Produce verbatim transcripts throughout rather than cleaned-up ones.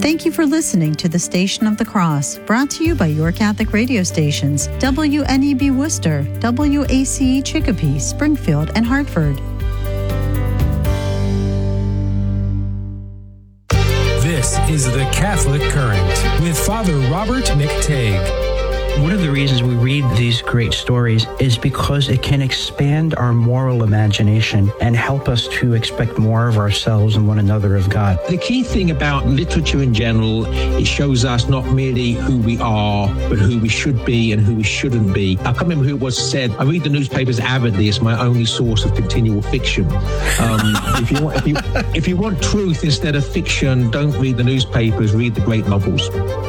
Thank you for listening to the Station of the Cross, brought to you by your Catholic radio stations, W N E B Worcester, W A C E Chicopee, Springfield, and Hartford. This is The Catholic Current with Father Robert McTague. One of the reasons we read these great stories is because it can expand our moral imagination and help us to expect more of ourselves and one another of God. The key thing about literature in general, it shows us not merely who we are, but who we should be and who we shouldn't be. I can't remember who it was said, I read the newspapers avidly. It's my only source of continual fiction. Um, if you want, if you, if you want truth instead of fiction, don't read the newspapers, read the great novels.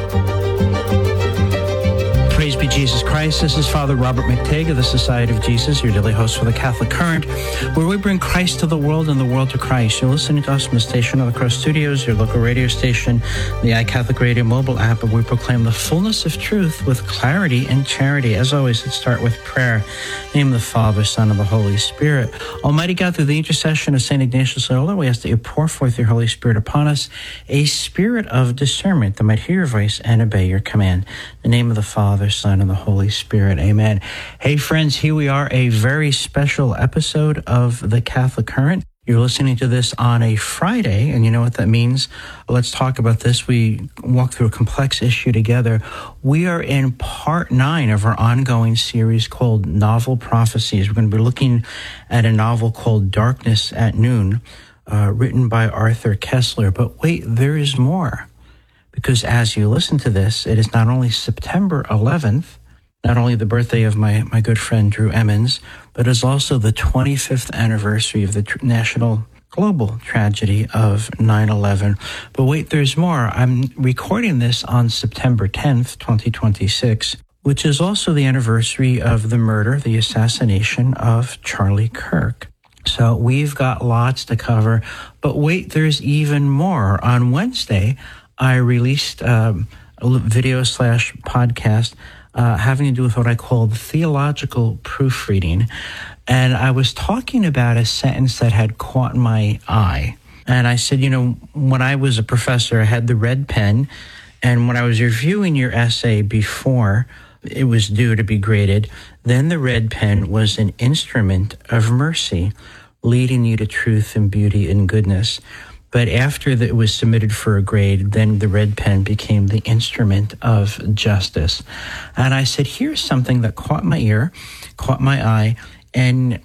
Praise be Jesus Christ. This is Father Robert McTague of the Society of Jesus, your daily host for the Catholic Current, where we bring Christ to the world and the world to Christ. You're listening to us from the Station of the Cross Studios, your local radio station, the iCatholic Radio mobile app, and we proclaim the fullness of truth with clarity and charity. As always, let's start with prayer. In the name of the Father, Son, and the Holy Spirit. Almighty God, through the intercession of Saint Ignatius Loyola, we ask that you pour forth your Holy Spirit upon us, a spirit of discernment that might hear your voice and obey your command. In the name of the Father, Son, and the Holy Spirit. Amen. Hey, friends, here we are, a very special episode of The Catholic Current. You're listening to this on a Friday, and you know what that means. Let's talk about this. We walk through a complex issue together. We are in part nine of our ongoing series called Novel Prophecies. We're going to be looking at a novel called Darkness at Noon, uh, written by Arthur Koestler. But wait, there is more. Because as you listen to this, it is not only September eleventh, not only the birthday of my, my good friend Drew Emmons, but it is also the twenty-fifth anniversary of the tr- national global tragedy of nine eleven. But wait, there's more. I'm recording this on September tenth, twenty twenty-six, which is also the anniversary of the murder, the assassination of Charlie Kirk. So we've got lots to cover. But wait, there's even more. On Wednesday, I released um, a video slash podcast uh, having to do with what I called theological proofreading. And I was talking about a sentence that had caught my eye. And I said, you know, when I was a professor, I had the red pen. And when I was reviewing your essay before it was due to be graded, then the red pen was an instrument of mercy, leading you to truth and beauty and goodness. But after the, it was submitted for a grade, then the red pen became the instrument of justice. And I said, here's something that caught my ear, caught my eye, and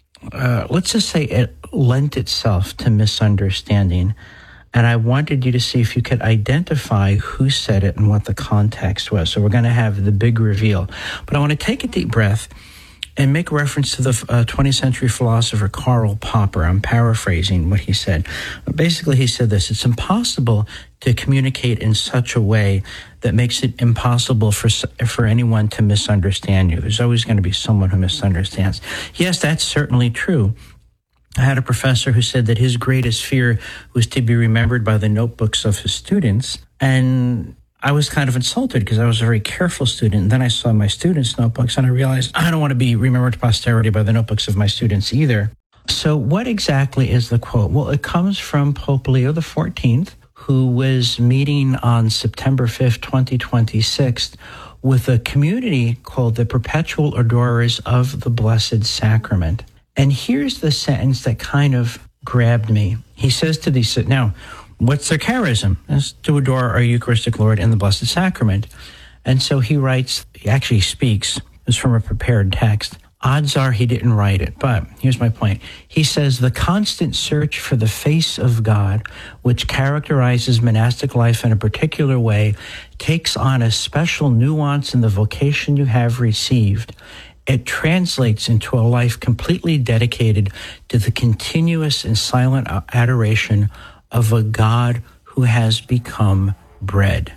uh, let's just say it lent itself to misunderstanding. And I wanted you to see if you could identify who said it and what the context was. So we're going to have the big reveal. But I want to take a deep breath and make reference to the uh, twentieth century philosopher Karl Popper. I'm paraphrasing what he said. Basically, he said this: it's impossible to communicate in such a way that makes it impossible for for anyone to misunderstand you. There's always going to be someone who misunderstands. Yes, that's certainly true. I had a professor who said that his greatest fear was to be remembered by the notebooks of his students, and I was kind of insulted because I was a very careful student. And then I saw my students' notebooks and I realized I don't want to be remembered to posterity by the notebooks of my students either. So what exactly is the quote? Well, it comes from Pope Leo the fourteenth, who was meeting on September fifth, twenty twenty-six, with a community called the Perpetual Adorers of the Blessed Sacrament. And here's the sentence that kind of grabbed me. He says to these, now, what's their charism? It's to adore our Eucharistic Lord in the Blessed Sacrament. And so he writes, he actually speaks, it's from a prepared text. Odds are he didn't write it, but here's my point. He says, the constant search for the face of God, which characterizes monastic life in a particular way, takes on a special nuance in the vocation you have received. It translates into a life completely dedicated to the continuous and silent adoration of a God who has become bread.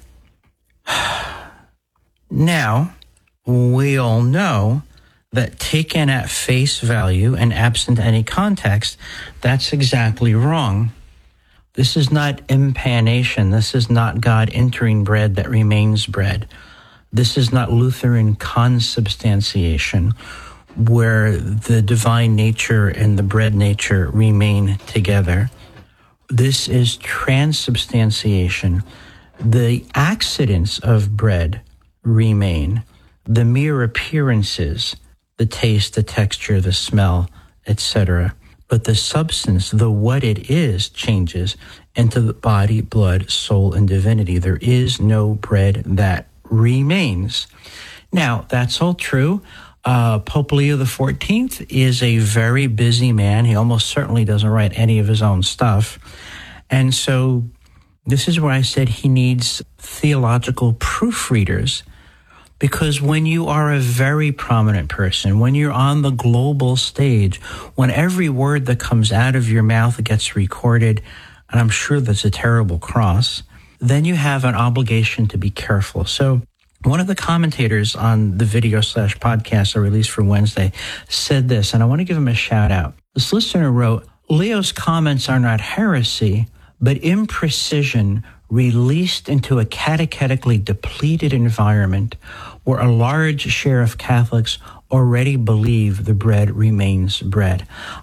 Now, we all know that taken at face value and absent any context, that's exactly wrong. This is not impanation. This is not God entering bread that remains bread. This is not Lutheran consubstantiation, where the divine nature and the bread nature remain together. This is transubstantiation, The accidents of bread remain, the mere appearances, the taste, the texture, the smell, et cetera. But the substance, the what it is, changes into the body, blood, soul, and divinity. There is no bread that remains. Now, that's all true. Uh, Pope Leo the fourteenth is a very busy man. He almost certainly doesn't write any of his own stuff. And so this is where I said he needs theological proofreaders, because when you are a very prominent person, when you're on the global stage, when every word that comes out of your mouth gets recorded, and I'm sure that's a terrible cross, then you have an obligation to be careful. So one of the commentators on the video slash podcast I released for Wednesday said this, and I want to give him a shout out. This listener wrote, Leo's comments are not heresy, but imprecision released into a catechetically depleted environment where a large share of Catholics already believe the bread remains bread.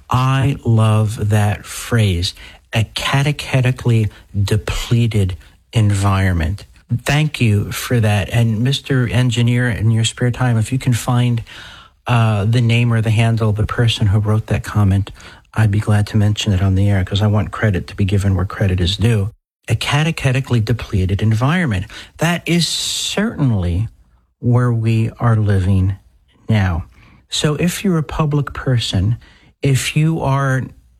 I love that phrase, a catechetically depleted environment. Thank you for that. And Mister Engineer, in your spare time, if you can find uh, the name or the handle of the person who wrote that comment, I'd be glad to mention it on the air, because I want credit to be given where credit is due. A catechetically depleted environment. That is certainly where we are living now. So if you're a public person, if you are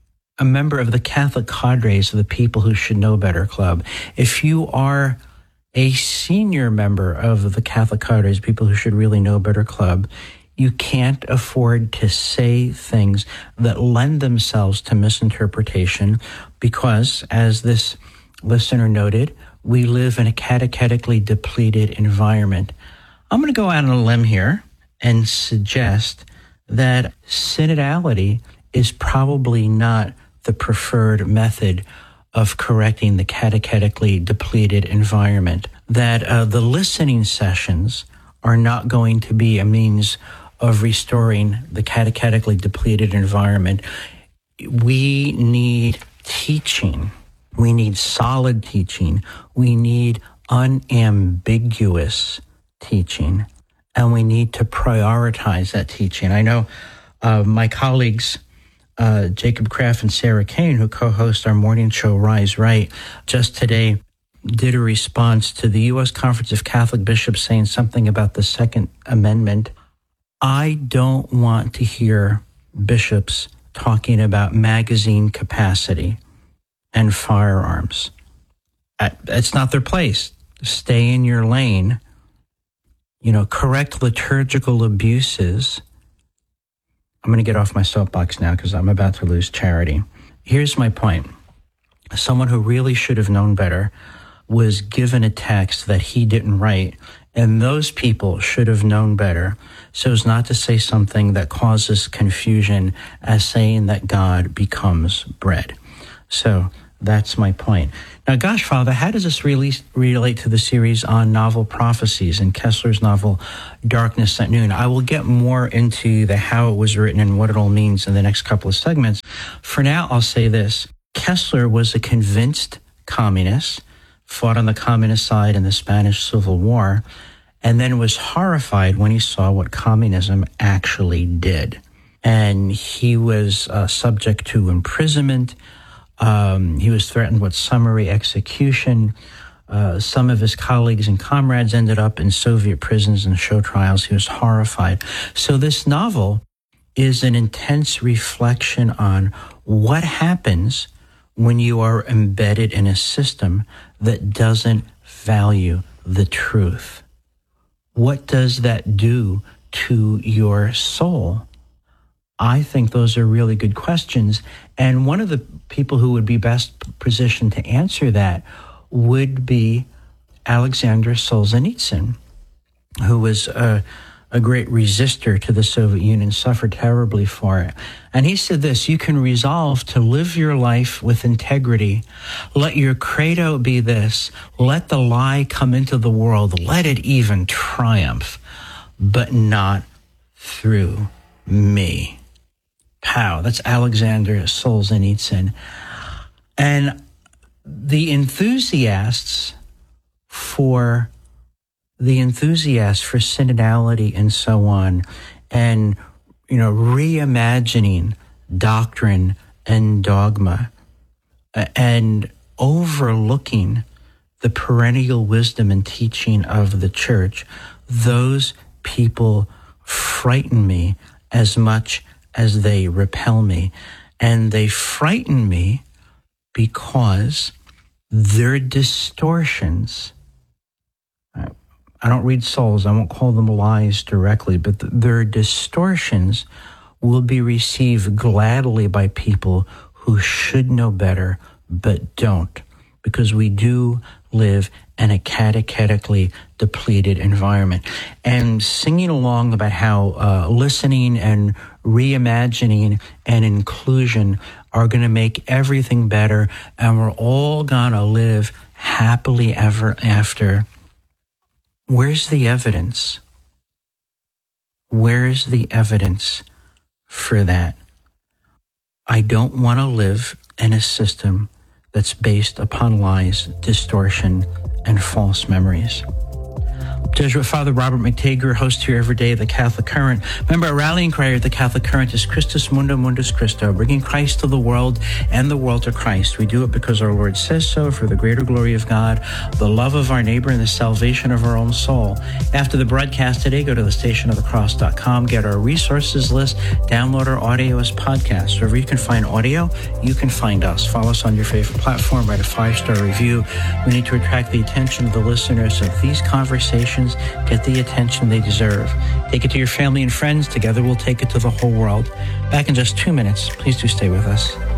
a member of the Catholic cadres of the People Who Should Know Better Club, if you are a senior member of the Catholic cadres, People Who Should Really Know Better Club, you can't afford to say things that lend themselves to misinterpretation, because, as this listener noted, we live in a catechetically depleted environment. I'm going to go out on a limb here and suggest that synodality is probably not the preferred method of correcting the catechetically depleted environment, that uh, the listening sessions are not going to be a means of restoring the catechetically depleted environment. We need teaching. We need solid teaching. We need unambiguous teaching, and we need to prioritize that teaching. I know uh, my colleagues, uh, Jacob Kraft and Sarah Kane, who co-host our morning show, Rise Right, just today did a response to the U S Conference of Catholic Bishops saying something about the Second Amendment. I don't want to hear bishops talking about magazine capacity and firearms. It's not their place. Stay in your lane. You know, correct liturgical abuses. I'm going to get off my soapbox now because I'm about to lose charity. Here's my point. Someone who really should have known better was given a text that he didn't write, and those people should have known better so as not to say something that causes confusion as saying that God becomes bread. So that's my point. Now, gosh, Father, how does this really relate to the series on novel prophecies and Kessler's novel Darkness at Noon? I will get more into the how it was written and what it all means in the next couple of segments. For now, I'll say this. Kessler was a convinced communist, fought on the communist side in the Spanish Civil War, and then was horrified when he saw what communism actually did. And he was uh, subject to imprisonment. Um, he was threatened with summary execution. Uh, some of his colleagues and comrades ended up in Soviet prisons and show trials. He was horrified. So this novel is an intense reflection on what happens when you are embedded in a system that doesn't value the truth. What does that do to your soul? I think those are really good questions. And one of the people who would be best positioned to answer that would be Alexander Solzhenitsyn, who was a, a great resistor to the Soviet Union, suffered terribly for it. And he said this: you can resolve to live your life with integrity. Let your credo be this: let the lie come into the world, let it even triumph, but not through me. Pow, that's Alexander Solzhenitsyn. And the enthusiasts for the enthusiast for synodality and so on, and, you know, reimagining doctrine and dogma, and overlooking the perennial wisdom and teaching of the church, those people frighten me as much as they repel me. And they frighten me because their distortions, I don't read souls, I won't call them lies directly, but their distortions will be received gladly by people who should know better but don't, because we do live in a catechetically depleted environment. And singing along about how uh, listening and reimagining and inclusion are going to make everything better, and we're all going to live happily ever after. Where's the evidence? Where's the evidence for that? I don't want to live in a system that's based upon lies, distortion, and false memories. Jesuit Father Robert McTeigue, your host here every day of the Catholic Current. Remember, our rallying cry at the Catholic Current is Christus Mundo Mundus Christo, bringing Christ to the world and the world to Christ. We do it because our Lord says so, for the greater glory of God, the love of our neighbor, and the salvation of our own soul. After the broadcast today, go to the station of the cross dot com, get our resources list, download our audio as podcasts. Wherever you can find audio, you can find us. Follow us on your favorite platform, write a five-star review. We need to attract the attention of the listeners so these conversations get the attention they deserve. Take it to your family and friends. Together we'll take it to the whole world. Back in just two minutes. Please do stay with us.